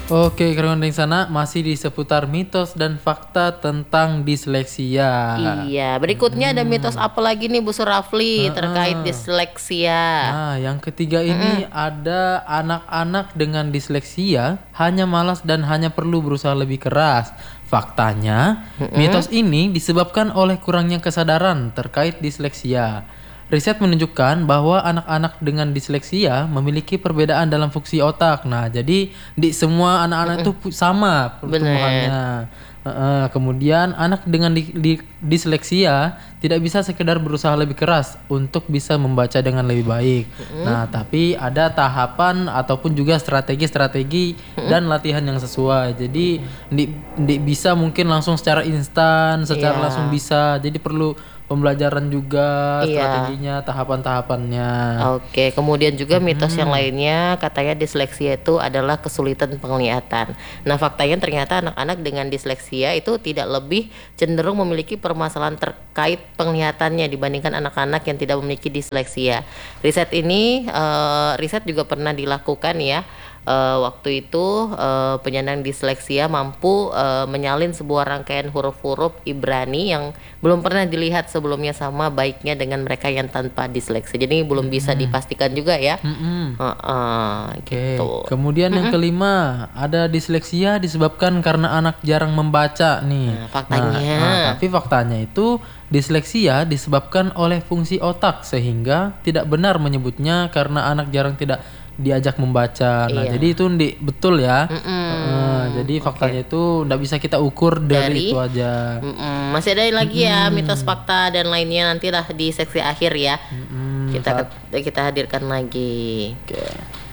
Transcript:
Oke, kawan di sana masih di seputar mitos dan fakta tentang disleksia. Iya, berikutnya ada mitos apa lagi nih Bu Surafli terkait Heeh. disleksia? Nah, yang ketiga ini ada anak-anak dengan disleksia hanya malas dan hanya perlu berusaha lebih keras. Faktanya, mitos ini disebabkan oleh kurangnya kesadaran terkait disleksia. Riset menunjukkan bahwa anak-anak dengan disleksia memiliki perbedaan dalam fungsi otak. Nah, jadi di semua anak-anak itu sama Bener. pertumbuhannya. Kemudian anak dengan disleksia tidak bisa sekedar berusaha lebih keras untuk bisa membaca dengan lebih baik. Nah, tapi ada tahapan ataupun juga strategi-strategi dan latihan yang sesuai. Jadi di bisa mungkin langsung secara instan, secara langsung Iya, bisa. Jadi perlu pembelajaran juga, iya. strateginya, tahapan-tahapannya. Oke, kemudian juga mitos yang lainnya katanya disleksia itu adalah kesulitan penglihatan. Nah, faktanya ternyata anak-anak dengan disleksia itu tidak lebih cenderung memiliki permasalahan terkait penglihatannya dibandingkan anak-anak yang tidak memiliki disleksia. Riset juga pernah dilakukan ya. Waktu itu penyandang disleksia mampu menyalin sebuah rangkaian huruf-huruf Ibrani yang belum pernah dilihat sebelumnya sama baiknya dengan mereka yang tanpa disleksia. Jadi belum bisa dipastikan juga ya. Mm-mm. Heeh, Oke, gitu. kemudian yang kelima, ada disleksia disebabkan karena anak jarang membaca nih. Nah, Nah, faktanya. tapi faktanya itu disleksia disebabkan oleh fungsi otak sehingga tidak benar menyebutnya karena anak jarang tidak diajak membaca. Nah, Iya. jadi itu betul ya. Jadi Oke. faktanya itu nggak bisa kita ukur dari itu Dari aja. masih ada lagi ya mitos fakta dan lainnya nantilah di seksi akhir ya. Mm-mm, Kita saat kita hadirkan lagi. Oke.